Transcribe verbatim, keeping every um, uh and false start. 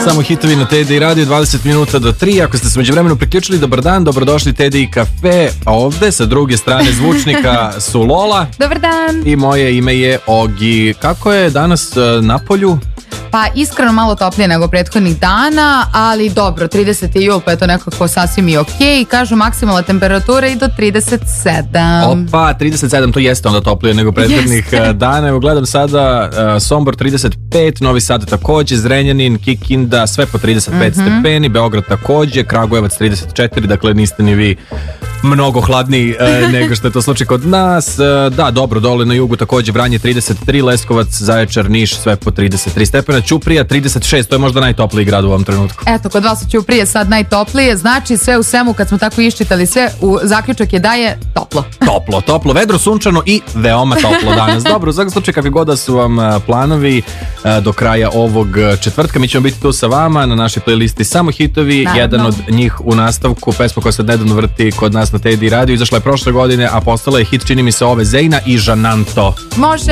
Samo hitovi na T D I Radio, dvadeset minuta do tri. Ako ste se međuvremenu priključili, dobar dan, dobrodošli T D I Kafe. Ovde sa druge strane zvučnika su Lola. Dobar dan. I moje ime je Ogi. Kako je danas na polju? Pa iskreno malo toplije nego prethodnih dana, ali dobro, trideset jul, pa je to nekako sasvim i okej. Kažu maksimalna temperatura i do trideset sedam. Opa, trideset sedam, to jeste onda toplije nego prethodnih Jeste. dana. Evo gledam sada uh, Sombor trideset pet, Novi Sad takođe, Zrenjanin, Kikinda, sve po trideset pet mm-hmm. stepeni, Beograd takođe, Kragujevac trideset četiri, dakle niste ni vi mnogo hladniji uh, nego što je to slučaj kod nas. Uh, da, dobro, dole na jugu takođe Vranje trideset tri, Leskovac, Zaječar, Niš, sve po trideset tri stepena, Ćuprija trideset šest, to je možda najtopliji grad u ovom trenutku. Eto, kod vas u Ćuprije sad najtoplije, znači sve u svemu kad smo tako iščitali sve, u zaključak je da je toplo. Toplo, toplo, vedro, sunčano i veoma toplo danas. Dobro, u svakom slučaju kakvi god da su vam planovi do kraja ovog četvrtka, mi ćemo biti tu sa vama na našoj playlisti Samo hitovi. Naravno. Jedan od njih u nastavku, pesma koja se nedavno vrti kod nas na T D I Radio, izašla je prošle godine, a postala je hit, čini mi se, ove Zejna i Žananto. Može!